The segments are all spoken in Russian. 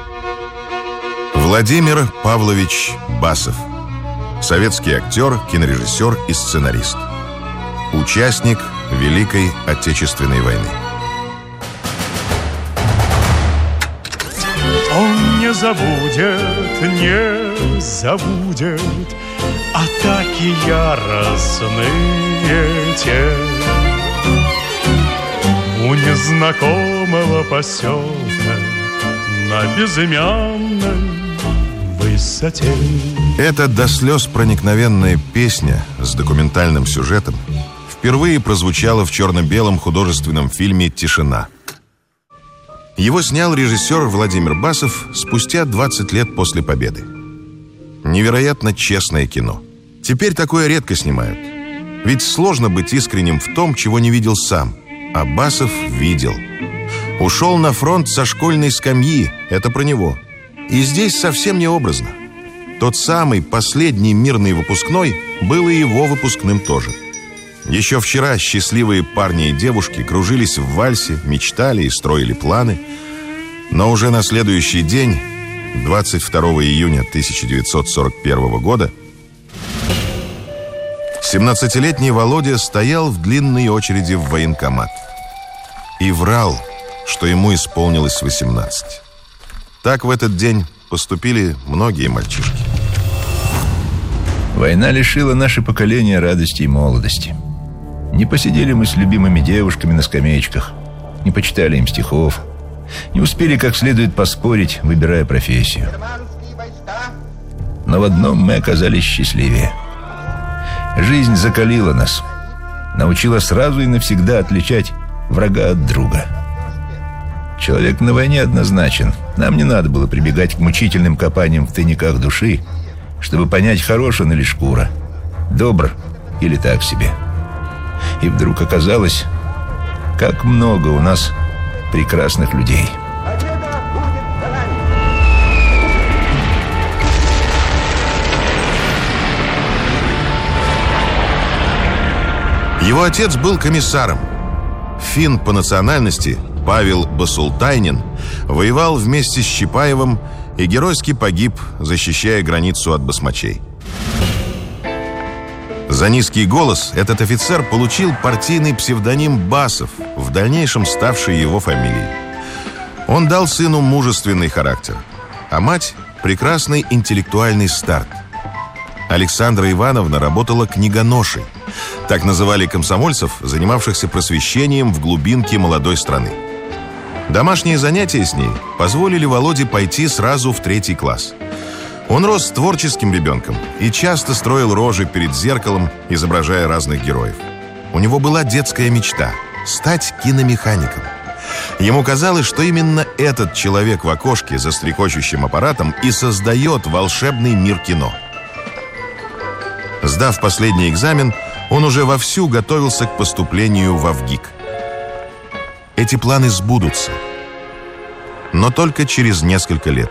Владимир Павлович Басов. Советский актер, кинорежиссер и сценарист. Участник Великой Отечественной войны. Он не забудет атаки яростные те у незнакомого поселка на безымянной высоте. Эта до слез проникновенная песня с документальным сюжетом впервые прозвучала в черно-белом художественном фильме «Тишина». Его снял режиссер Владимир Басов спустя 20 лет после победы. Невероятно честное кино. Теперь такое редко снимают. Ведь сложно быть искренним в том, чего не видел сам. А Басов видел. Ушел на фронт со школьной скамьи. Это про него. И здесь совсем не образно. Тот самый последний мирный выпускной был и его выпускным тоже. Еще вчера счастливые парни и девушки кружились в вальсе, мечтали и строили планы. Но уже на следующий день, 22 июня 1941 года, 17-летний Володя стоял в длинной очереди в военкомат и врал, что ему исполнилось 18. Так в этот день поступили многие мальчишки. Война лишила наше поколение радости и молодости. Не посидели мы с любимыми девушками на скамеечках, не почитали им стихов, не успели как следует поспорить, выбирая профессию. Но в одном мы оказались счастливее. Жизнь закалила нас, научила сразу и навсегда отличать врага от друга. Человек на войне однозначен. Нам не надо было прибегать к мучительным копаниям в тайниках души, чтобы понять, хорош он или шкура, добр или так себе. И вдруг оказалось, как много у нас прекрасных людей. Его отец был комиссаром. Финн по национальности Павел Басултайнин воевал вместе с Чапаевым и геройски погиб, защищая границу от басмачей. За низкий голос этот офицер получил партийный псевдоним Басов, в дальнейшем ставший его фамилией. Он дал сыну мужественный характер, а мать – прекрасный интеллектуальный старт. Александра Ивановна работала книгоношей. Так называли комсомольцев, занимавшихся просвещением в глубинке молодой страны. Домашние занятия с ней позволили Володе пойти сразу в 3 класс. Он рос творческим ребенком и часто строил рожи перед зеркалом, изображая разных героев. У него была детская мечта – стать киномехаником. Ему казалось, что именно этот человек в окошке за стрекочущим аппаратом и создает волшебный мир кино. Сдав последний экзамен, он уже вовсю готовился к поступлению в ВГИК. Эти планы сбудутся, но только через несколько лет.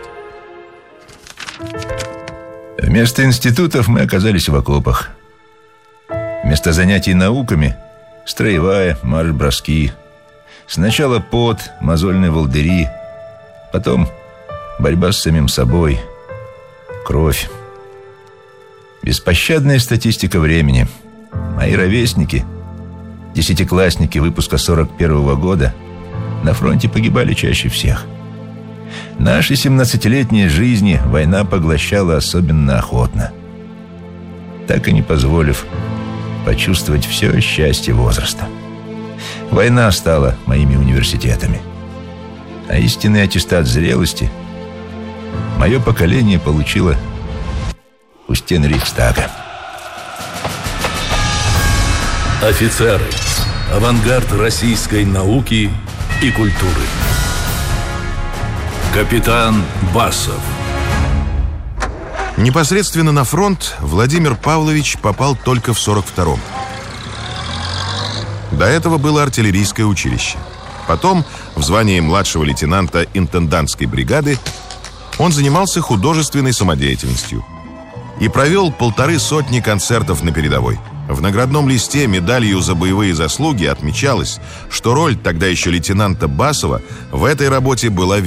Вместо институтов мы оказались в окопах. Вместо занятий науками – строевая, марш-броски. Сначала пот, мозольные волдыри, потом борьба с самим собой, кровь. Беспощадная статистика времени. Мои ровесники, десятиклассники выпуска 41-го года, на фронте погибали чаще всех. Наши 17-летние жизни война поглощала особенно охотно, так и не позволив почувствовать все счастье возраста. Война стала моими университетами, а истинный аттестат зрелости мое поколение получило у стен Рейхстага. Офицеры. Авангард российской науки и культуры. Капитан Басов. Непосредственно на фронт Владимир Павлович попал только в 42-м. До этого было артиллерийское училище. Потом, в звании младшего лейтенанта интендантской бригады, он занимался художественной самодеятельностью и провел 150 концертов на передовой. В наградном листе медалью за боевые заслуги отмечалось, что роль тогда еще лейтенанта Басова в этой работе была